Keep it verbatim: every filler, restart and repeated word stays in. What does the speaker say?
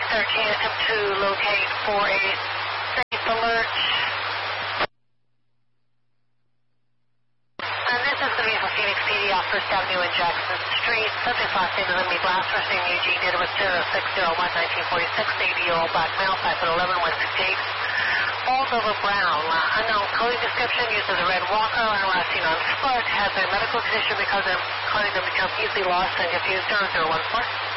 thirteen, attempt to locate for a safe alert. And this is going to be for Phoenix P D off First Avenue and Jackson Street. Subject last name is Emily Blast, first name Eugene, date of birth zero six zero one nineteen forty-six, eighty-year-old black male, five foot eleven, one sixty-eight. Falls over brown, uh, unknown clothing description, uses a red walker, and last seen on foot, has a medical condition because of causing them to become easily lost and confused. zero zero one four.